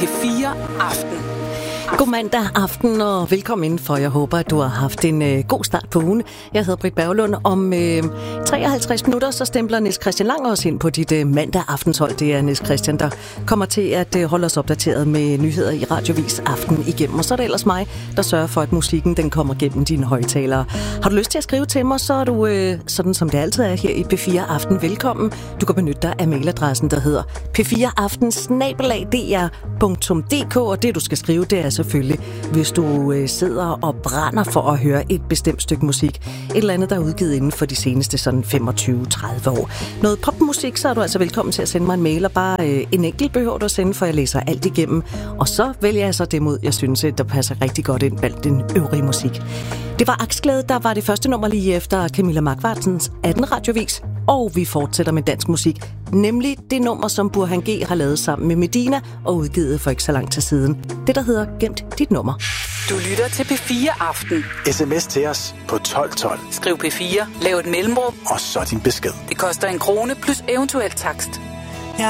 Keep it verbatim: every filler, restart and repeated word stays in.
P fire Aften. God mandag aften og velkommen indenfor. Jeg håber, at du har haft en øh, god start på ugen. Jeg hedder Britt Berglund. Om øh, treoghalvtreds minutter, så stempler Niels Christian Lang også ind på dit øh, mandag aftenshold. Det er Niels Christian, der kommer til at øh, holde os opdateret med nyheder i Radiovis Aften igennem. Og så er det ellers mig, der sørger for, at musikken den kommer gennem dine højtalere. Har du lyst til at skrive til mig, så er du, øh, sådan som det altid er her i P fire Aften, velkommen. Du kan benytte dig af mailadressen, der hedder p fire aften snabel-a d r punktum d k, og det du skal skrive, det er selvfølgelig, hvis du øh, sidder og brænder for at høre et bestemt stykke musik. Et eller andet, der er udgivet inden for de seneste sådan femogtyve til tredive år. Noget popmusik, så er du altså velkommen til at sende mig en mail, og bare øh, en enkelt behøver du at sende, for jeg læser alt igennem. Og så vælger jeg så det mod, jeg synes, der passer rigtig godt ind blandt den øvrige musik. Det var Aksglæde, der var det første nummer lige efter Camilla Markvartsens atten radiovis. Og vi fortsætter med dansk musik, nemlig det nummer, som Burhan G har lavet sammen med Medina og udgivet for ikke så lang tid siden. Det, der hedder Gemt dit nummer. Du lytter til P fire Aften. Sms til os på tolv tolv. Skriv P fire, lav et mellemrum, og så din besked. Det koster en krone plus eventuel takst.